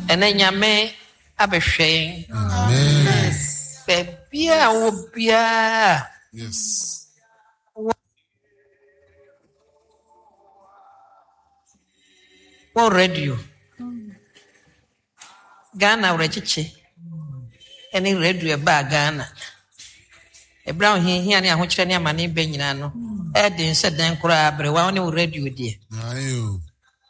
ene nyame abehwen Amen. bebia obia Yes. What radio? Ghana rechiche. Any radio ba Ghana. E brown here ni ahokyere ni amane ba nyina no. E den se den kura abre wa oni radio die. Ayo.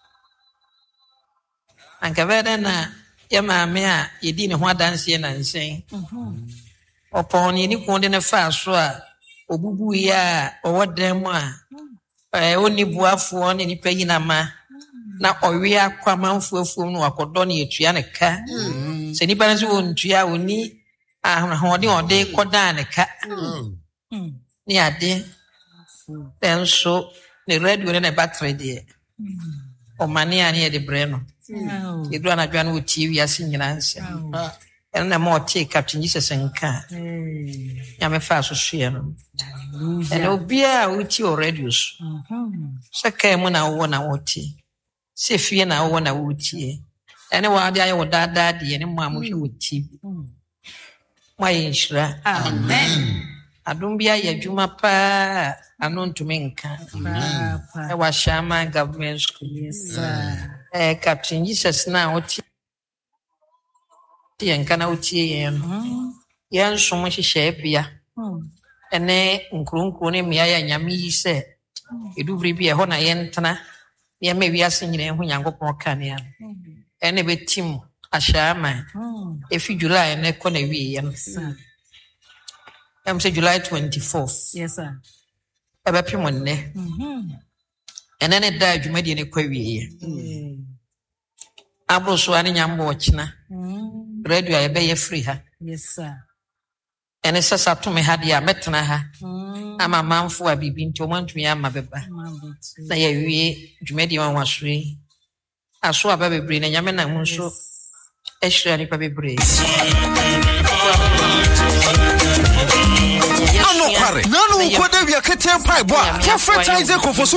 Anka bede na ye maame a yedi ne ho adanse na nsen. Opon ni ko de ne fa so a obubu ya owodan mu a oni buafo ni nipa yina ma na owe akwamanfo afuom no akodo na etua ne ka se nipa na so ontua oni ahode ode koda ne ka ni ade den so ne radio ne battery de o mani ani e de breno edu na dwan wo TV asinyina nse na mo take Captain Jesus nka ya me fa so hwe no ene obia uti o radios saka mu na wo na woti se fie na wo na woti ene wa de aye wo dada de ene mo amhwe woti ma yinshira Amen. adom bia ye adwuma pa ano ntumi nka e wa shama government school Yes, sir. Captain Jesus na woti yen kana woti yen yen som hyehyɛ bia ene nkronkro ne mia ya nyame yi se eduvri bia ho na yen tena ye ma wiase nyina ho nyankopɔn kanea ene betim ahyama efi July ne kɔ na wie yen say July 24th Yes, sir. ebe pimo nne ene ne da adwumadi ne kɔ wie yen abroso ani nyambo china radio ebe ye free ha Yes, sir. ene sasa to me ha dia metena ha ama manfo a bibi nti o mantumi ama beba na ye wie dwumadi wan wasori aso aba bebre na nyame na mu nso ehira ni pa bebre Ano kware nanu ko da wi akete pai bo a kefretize